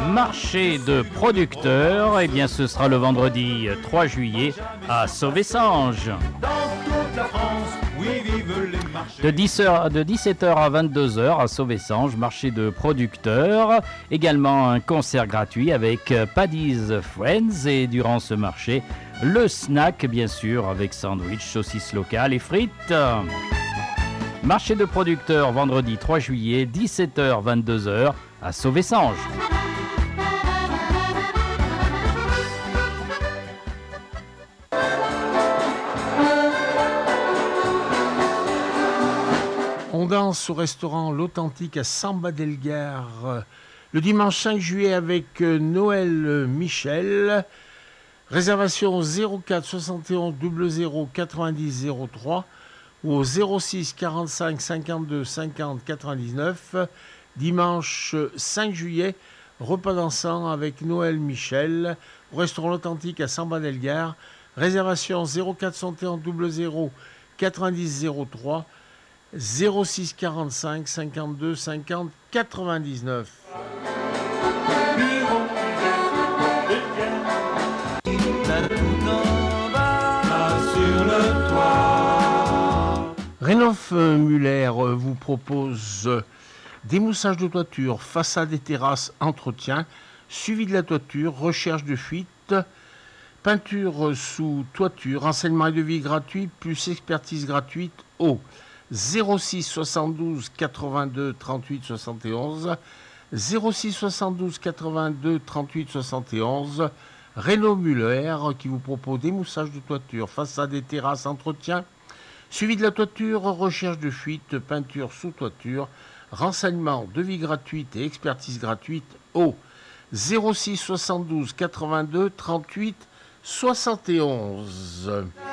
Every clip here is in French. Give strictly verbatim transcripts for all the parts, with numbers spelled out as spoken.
Marché de producteurs, eh bien ce sera le vendredi trois juillet à Sauvessanges. De, dix heures, de dix-sept heures à vingt-deux heures à Sauvessanges, marché de producteurs. Également un concert gratuit avec Paddy's Friends et durant ce marché, le snack bien sûr avec sandwich, saucisses locales et frites. Marché de producteurs vendredi trois juillet, dix-sept heures vingt-deux heures à Sauvessanges. On danse au restaurant L'Authentique à Samba Delgare le dimanche cinq juillet avec Noël Michel. Réservation au zéro quatre soixante et onze zéro zéro quatre-vingt-dix zéro trois ou au zéro six quarante-cinq cinquante-deux cinquante quatre-vingt-dix-neuf. Dimanche cinq juillet, repas dansant avec Noël Michel au restaurant L'Authentique à Samba Delgare. Réservation zéro quatre soixante et onze zéro zéro quatre-vingt-dix zéro trois. zéro six quarante-cinq cinquante-deux cinquante quatre-vingt-dix-neuf. Rénov Muller vous propose démoussage de toiture, façade et terrasse, entretien, suivi de la toiture, recherche de fuite, peinture sous toiture, renseignement et devis gratuit, plus expertise gratuite au zéro six soixante-douze quatre-vingt-deux trente-huit soixante et onze, zéro six soixante-douze quatre-vingt-deux trente-huit soixante et onze. Rénov Muller qui vous propose démoussage de toiture, façade et terrasse, entretien, suivi de la toiture, recherche de fuite, peinture sous toiture, renseignement, devis gratuite et expertise gratuite au zéro six soixante-douze quatre-vingt-deux trente-huit soixante et onze.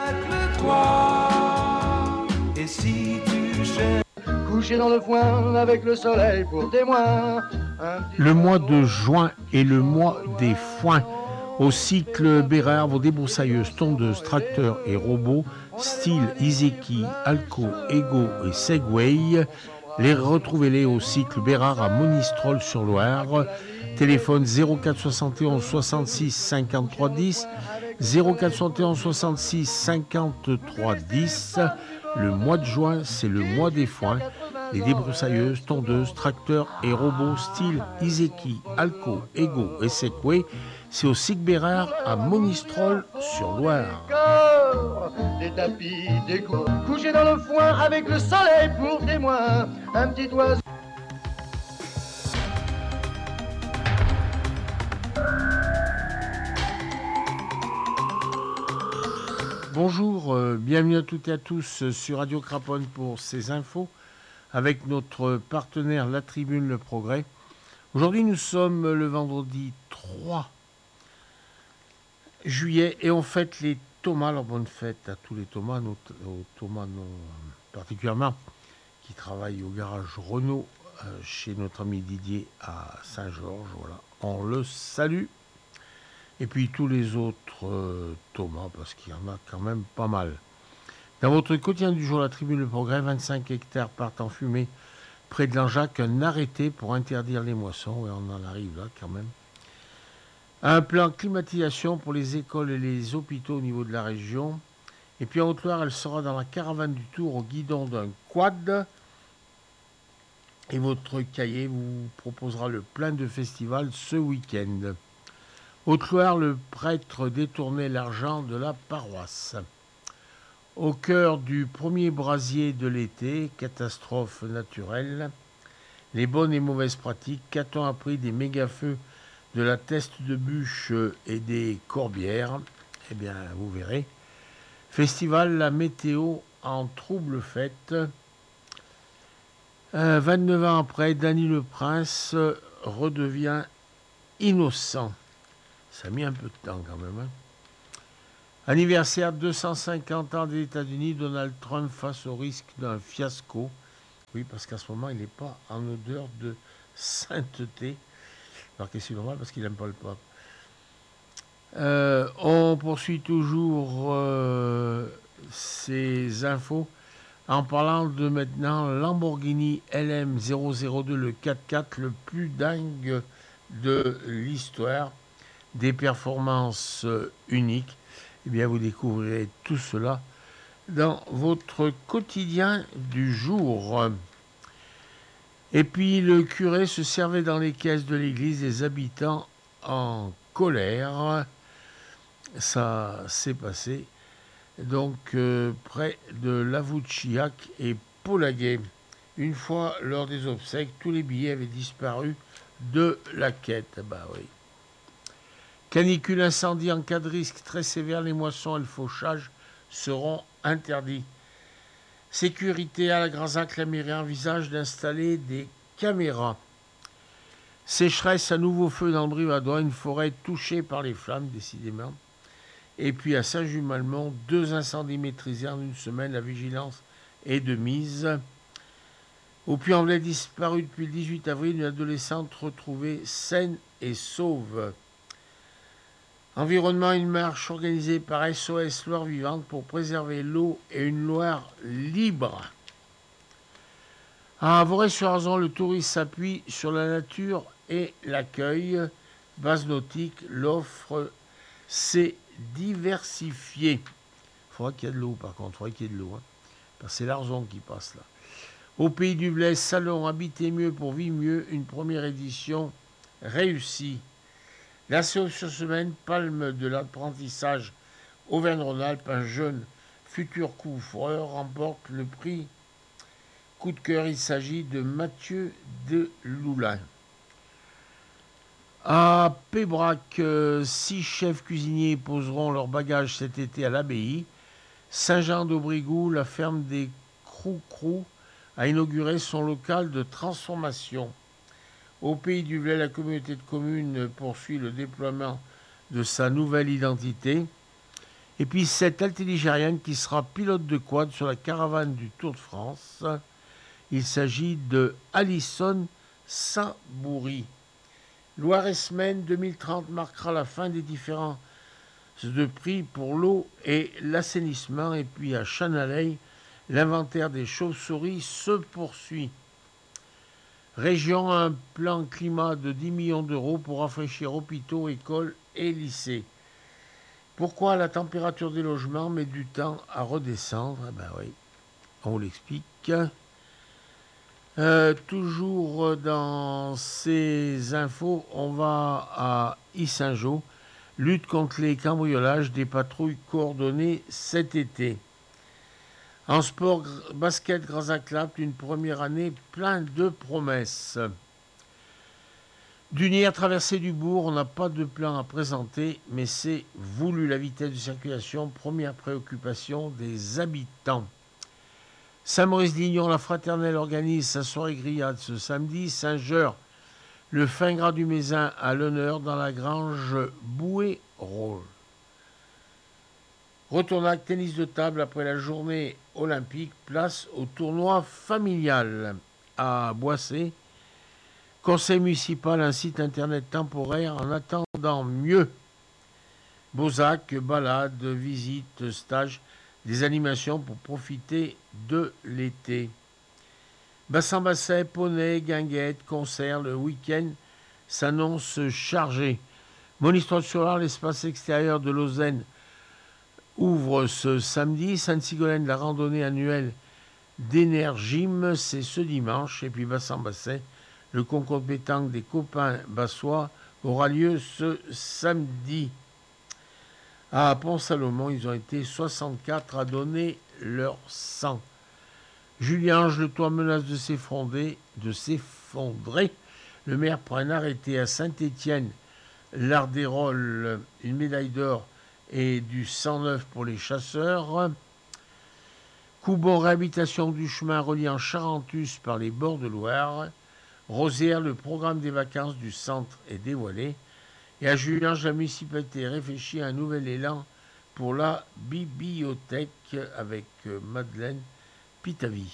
Et si tu cherches coucher dans le foin avec le soleil pour témoin. Le mois de juin est le mois des foins. Au cycle Bérard, vos débroussailleuses, tondeuses, tracteurs et robots, style Iseki, Alco, Ego et Segway. Les retrouvez-les au cycle Bérard à Monistrol-sur-Loire. Téléphone zéro quatre soixante et onze soixante-six cinquante-trois dix, zéro quatre soixante et onze soixante-six cinquante-trois dix. Le mois de juin, c'est le mois des foins. Les débroussailleuses, tondeuses, tracteurs et robots style Iseki, Alco, Ego et Segway. C'est au cycle Bérard à Monistrol-sur-Loire. Des tapis, des coups, coucher dans le foin avec le soleil pour témoin. Un petit oiseau. Bonjour, euh, bienvenue à toutes et à tous sur Radio Craponne pour ces infos avec notre partenaire La Tribune Le Progrès. Aujourd'hui, nous sommes le vendredi trois juillet et on fête les Thomas. Alors bonne fête à tous les Thomas, nos, aux Thomas non, particulièrement, qui travaillent au garage Renault euh, chez notre ami Didier à Saint-Georges. Voilà, on le salue. Et puis tous les autres euh, Thomas, parce qu'il y en a quand même pas mal. Dans votre quotidien du jour, La Tribune Le Progrès, vingt-cinq hectares partent en fumée près de Langeac, un arrêté pour interdire les moissons, et on en arrive là quand même. Un plan climatisation pour les écoles et les hôpitaux au niveau de la région. Et puis en Haute-Loire, elle sera dans la caravane du Tour au guidon d'un quad. Et votre cahier vous proposera le plein de festival ce week-end. Haute-Loire, le prêtre détournait l'argent de la paroisse. Au cœur du premier brasier de l'été, catastrophe naturelle, les bonnes et mauvaises pratiques, qu'a-t-on appris des méga-feux de la Teste de Bûche et des Corbières? Eh bien, vous verrez. Festival La Météo en trouble fête. Euh, vingt-neuf ans après, Dany le Prince redevient innocent. Ça a mis un peu de temps quand même. Hein. Anniversaire deux cent cinquante ans des États-Unis, Donald Trump face au risque d'un fiasco. Oui, parce qu'à ce moment, il n'est pas en odeur de sainteté. Alors que c'est normal parce qu'il n'aime pas le pape. Euh, on poursuit toujours euh, ces infos en parlant de maintenant Lamborghini L M zéro zéro deux, le quatre-quatre le plus dingue de l'histoire, des performances uniques. Eh bien, vous découvrirez tout cela dans votre quotidien du jour. Et puis, le curé se servait dans les caisses de l'église des habitants en colère. Ça s'est passé donc euh, près de Lavouchiac et Polaguet. Une fois lors des obsèques, tous les billets avaient disparu de la quête. Bah oui. Canicule, incendie en cas de risque très sévère, les moissons et le fauchage seront interdits. Sécurité à la Granzac, la mairie envisage d'installer des caméras. Sécheresse à nouveau feu dans le Brivadois, une forêt touchée par les flammes, décidément. Et puis à Saint-Just-Malmont, deux incendies maîtrisés en une semaine, la vigilance est de mise. Au Puy-en-Velay, disparu depuis le dix-huit avril, une adolescente retrouvée saine et sauve. Environnement, une marche organisée par S O S Loire Vivante pour préserver l'eau et une Loire libre. À Vorey-sur-Arzon, le tourisme s'appuie sur la nature et l'accueil. Base nautique, l'offre s'est diversifiée. Il faudra qu'il y ait de l'eau, par contre, il faudra qu'il y ait de l'eau. Hein, parce que c'est l'Arzon qui passe là. Au Pays du Blaise, Salon Habiter mieux pour vivre mieux, une première édition réussie. La semaine, palme de l'apprentissage Auvergne-Rhône-Alpes, un jeune futur couvreur remporte le prix coup de cœur. Il s'agit de Mathieu de Loulin. À Pébrac, euh, six chefs cuisiniers poseront leurs bagages cet été à l'abbaye. Saint-Jean-d'Aubrigou, la ferme des Crou-Crou, a inauguré son local de transformation. Au Pays du Velay, la communauté de communes poursuit le déploiement de sa nouvelle identité. Et puis cette altéligérienne qui sera pilote de quad sur la caravane du Tour de France. Il s'agit de Alison Saint-Bourry. Loire-et-Semaine deux mille trente marquera la fin des différents de prix pour l'eau et l'assainissement. Et puis à Chanaley, l'inventaire des chauves-souris se poursuit. Région, un plan climat de dix millions d'euros pour rafraîchir hôpitaux, écoles et lycées. Pourquoi la température des logements met du temps à redescendre? Eh ben oui, on l'explique. Euh, toujours dans ces infos, on va à Yssingeaux. Lutte contre les cambriolages, des patrouilles coordonnées cet été. En sport, basket, Granzac-Lapt, une première année pleine de promesses. Dunière, traversée du bourg, on n'a pas de plan à présenter, mais c'est voulu. La vitesse de circulation, première préoccupation des habitants. Saint-Maurice-Lignon, la Fraternelle organise sa soirée grillade ce samedi. Saint-Jeur, le fin gras du Mézin à l'honneur dans la grange Bouet-Rôle. Retournac, tennis de table après la journée olympique, place au tournoi familial à Boissé. Conseil municipal, un site internet temporaire en attendant mieux. Beauzac, balades, visites, stages, des animations pour profiter de l'été. Bassin-Basset, poney, guinguette, concert, le week-end s'annonce chargé. Monistrol-sur-Loire, l'espace extérieur de Lausanne ouvre ce samedi. Sainte-Sigolène, la randonnée annuelle d'Énergime, c'est ce dimanche. Et puis Bassin-Basset, le concours de pétanque des copains bassois aura lieu ce samedi. À Pont-Salomon, ils ont été soixante-quatre à donner leur sang. Julien-Ange, le toit menace de s'effondrer, de s'effondrer. Le maire prend un arrêté à Saint-Étienne, l'Ardérol, une médaille d'or et du cent neuf pour les chasseurs. Coubon, réhabilitation du chemin reliant Charentus par les bords de Loire. Rosière, le programme des vacances du centre est dévoilé. Et à Julien-Ange, la municipalité réfléchit à un nouvel élan pour la bibliothèque avec Madeleine Pitavi.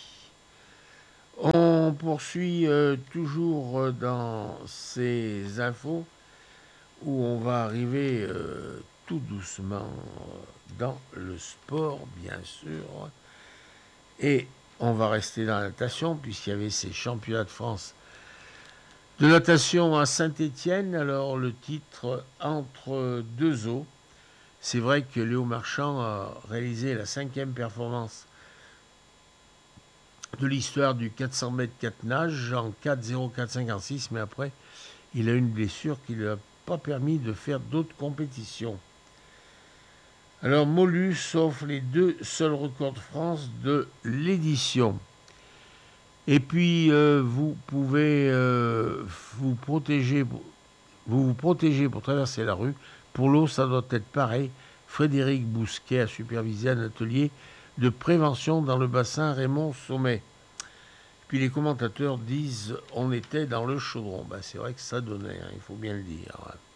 On poursuit euh, toujours dans ces infos où on va arriver euh, tout doucement dans le sport, bien sûr. Et on va rester dans la natation puisqu'il y avait ces championnats de France De natation à Saint-Étienne, alors le titre Entre deux eaux. C'est vrai que Léo Marchand a réalisé la cinquième performance de l'histoire du quatre cents mètres quatre nages en quatre zéro quatre cinquante-six, mais après, il a eu une blessure qui ne lui a pas permis de faire d'autres compétitions. Alors, Molus offre les deux seuls records de France de l'édition. Et puis, euh, vous pouvez euh, vous protéger, vous vous protégez pour traverser la rue. Pour l'eau, ça doit être pareil. Frédéric Bousquet a supervisé un atelier de prévention dans le bassin Raymond Sommet. Puis les commentateurs disent on était dans le chaudron. Ben, c'est vrai que ça donnait, hein, il faut bien le dire.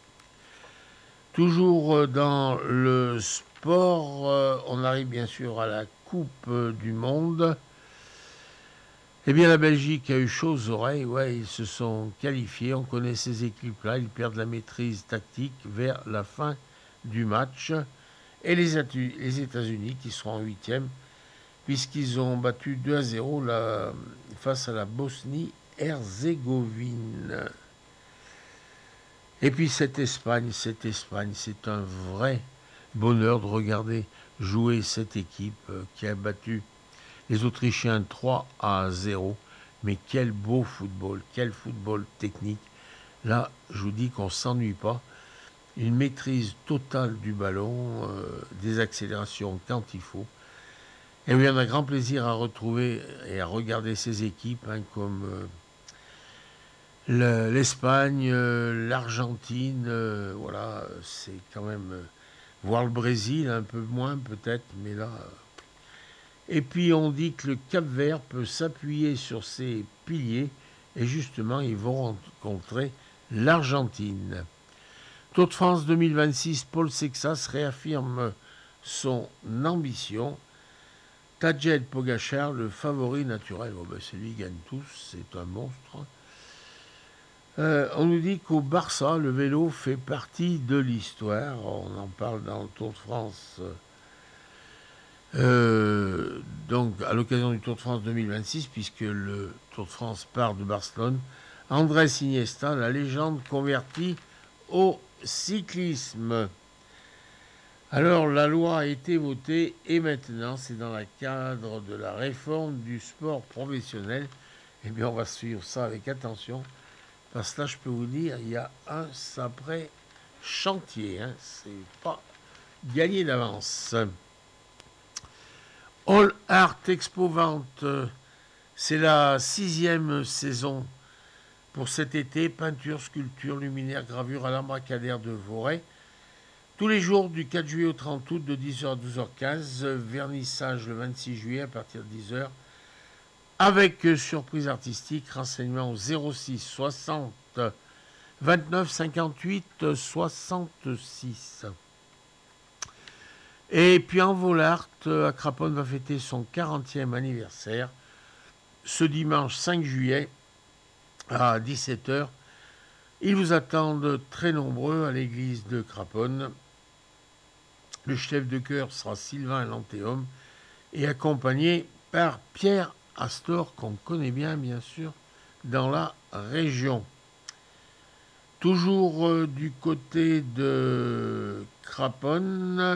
Toujours dans le sport, euh, on arrive bien sûr à la Coupe du Monde. Eh bien, la Belgique a eu chaud aux oreilles. Ouais, ils se sont qualifiés. On connaît ces équipes-là. Ils perdent la maîtrise tactique vers la fin du match. Et les, atu- les États-Unis qui seront en huitième, puisqu'ils ont battu deux à zéro la, face à la Bosnie-Herzégovine. Et puis cette Espagne, cette Espagne, c'est un vrai bonheur de regarder jouer cette équipe euh, qui a battu les Autrichiens trois à zéro. Mais quel beau football, quel football technique. Là, je vous dis qu'on ne s'ennuie pas. Une maîtrise totale du ballon, euh, des accélérations quand il faut. Et oui, on a grand plaisir à retrouver et à regarder ces équipes hein, comme euh, le, l'Espagne, euh, l'Argentine, euh, voilà, c'est quand même euh, voir le Brésil un peu moins peut-être, mais là. Euh, et puis on dit que le Cap-Vert peut s'appuyer sur ses piliers et justement ils vont rencontrer l'Argentine. Tour de France deux mille vingt-six, Paul Sexas réaffirme son ambition. Tadej Pogačar, le favori naturel, oh ben c'est lui qui gagne tous, c'est un monstre. Euh, on nous dit qu'au Barça, le vélo fait partie de l'histoire. On en parle dans le Tour de France. Euh, donc, à l'occasion du Tour de France deux mille vingt-six, puisque le Tour de France part de Barcelone, Andrés Iniesta, la légende convertie au cyclisme. Alors, la loi a été votée et maintenant, c'est dans le cadre de la réforme du sport professionnel. Eh bien, on va suivre ça avec attention. Parce que là, je peux vous dire, il y a un sacré chantier. Hein. C'est pas gagné d'avance. All Art Expo Vente, c'est la sixième saison pour cet été. Peinture, sculpture, luminaire, gravure à l'embracadaire de Voray. Tous les jours du quatre juillet au trente août de dix heures à douze heures quinze. Vernissage le vingt-six juillet à partir de dix heures. Avec surprise artistique, renseignement au zéro six soixante vingt-neuf cinquante-huit soixante-six. Et puis Envolart à Craponne va fêter son quarantième anniversaire ce dimanche cinq juillet à dix-sept heures. Ils vous attendent très nombreux à l'église de Craponne. Le chef de chœur sera Sylvain Lantéum et accompagné par Pierre Astor, qu'on connaît bien, bien sûr, dans la région. Toujours euh, du côté de Craponne,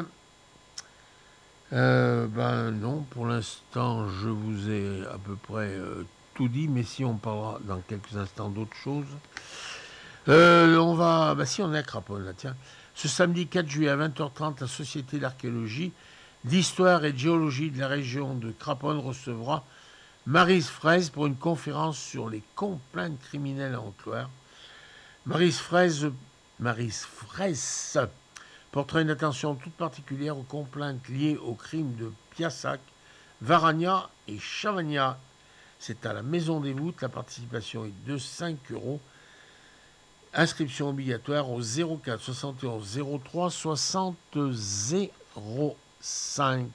euh, ben non, pour l'instant, je vous ai à peu près euh, tout dit, mais si on parlera dans quelques instants d'autres choses. Euh, on va, ben si on est à Craponne, là, tiens. Ce samedi quatre juillet à vingt heures trente, la Société d'archéologie, d'histoire et de géologie de la région de Craponne recevra Maryse Fraisse pour une conférence sur les complaintes criminelles en Haute-Loire. Maryse Fraisse, Maryse Fraisse portera une attention toute particulière aux complaintes liées aux crimes de Piassac, Varagna et Chavagna. C'est à la Maison des Voûtes. La participation est de cinq euros. Inscription obligatoire au zéro quatre soixante et onze zéro trois soixante zéro cinq.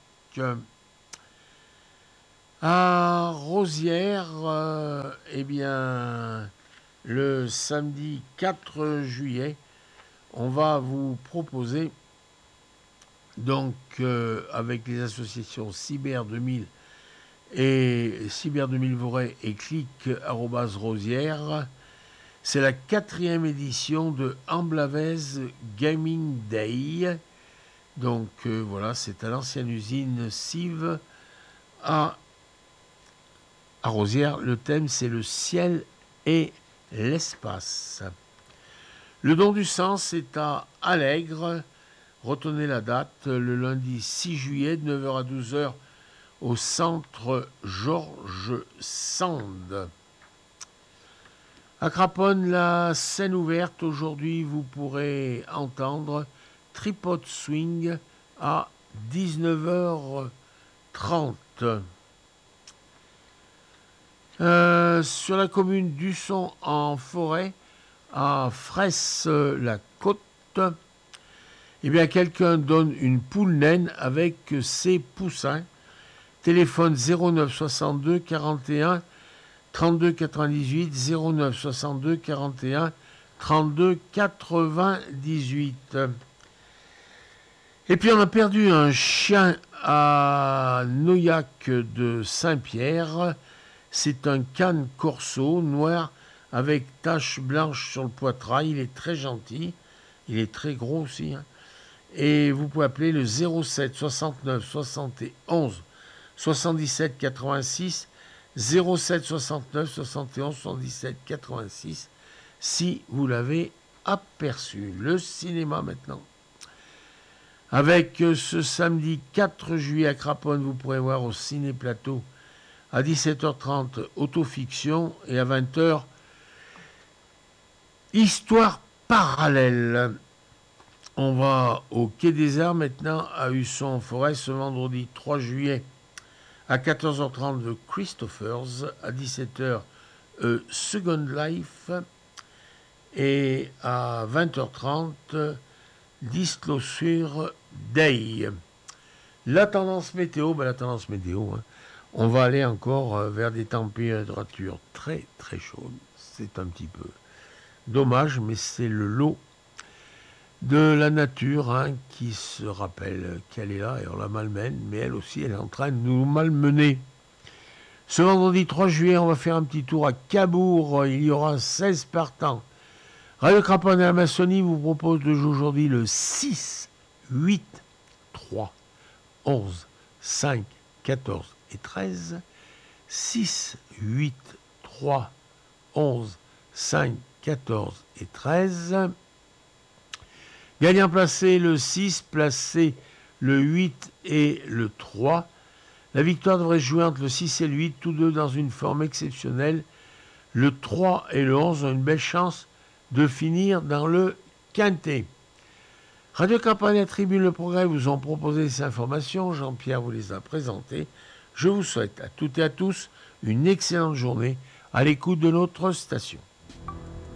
À Rosières, euh, eh bien, le samedi quatre juillet, on va vous proposer, donc euh, avec les associations Cyber deux mille et Cyber deux mille Voray et Clic arobase Rosières, C'est la quatrième édition de Amblavez Gaming Day. Donc euh, voilà, c'est à l'ancienne usine Cive à, à Rosières. Le thème, c'est le ciel et l'espace. Le don du sang, c'est à Allègre. Retenez la date, le lundi six juillet, de neuf heures à douze heures, au centre Georges Sand. À Craponne, la scène ouverte. Aujourd'hui, vous pourrez entendre Tripod Swing à dix-neuf heures trente. Euh, sur la commune d'Usson en forêt, à Fraisse-la-Côte, eh bien, quelqu'un donne une poule naine avec ses poussins. Téléphone zéro neuf soixante-deux quarante et un trente-deux quatre-vingt-dix-huit, zéro neuf soixante-deux quarante et un trente-deux quatre-vingt-dix-huit. Et puis on a perdu un chien à Noyac de Saint-Pierre. C'est un cane corso noir avec taches blanches sur le poitrail. Il est très gentil. Il est très gros aussi. Hein. Et vous pouvez appeler le zéro sept soixante-neuf soixante et onze soixante-dix-sept quatre-vingt-six, zéro sept soixante-neuf soixante et onze soixante-dix-sept quatre-vingt-six si vous l'avez aperçu. Le cinéma maintenant. Avec ce samedi quatre juillet à Craponne, vous pourrez voir au Ciné Plateau à dix-sept heures trente Autofiction et à vingt heures Histoire parallèle. On va au Quai des Arts maintenant à Husson-en-Forêt ce vendredi trois juillet à quatorze heures trente de Christopher's, à dix-sept heures euh, Second Life et à vingt heures trente Disclosure Day. La tendance météo, ben la tendance météo, hein, on va aller encore euh, vers des températures très très chaudes. C'est un petit peu dommage, mais c'est le lot de la nature hein, qui se rappelle qu'elle est là et on la malmène, mais elle aussi elle est en train de nous malmener. Ce vendredi trois juillet, on va faire un petit tour à Cabourg, il y aura seize partants. Radio Craponne et la Maçonnie vous propose de jouer aujourd'hui le six, huit, trois, onze, cinq, quatorze et treize. six, huit, trois, onze, cinq, quatorze et treize. Gagnant placé le six, placé le huit et le trois. La victoire devrait se jouer entre le six et le huit, tous deux dans une forme exceptionnelle. Le trois et le onze ont une belle chance de finir dans le quintet. Radio Craponne et Tribune Le Progrès vous ont proposé ces informations. Jean-Pierre vous les a présentées. Je vous souhaite à toutes et à tous une excellente journée à l'écoute de notre station.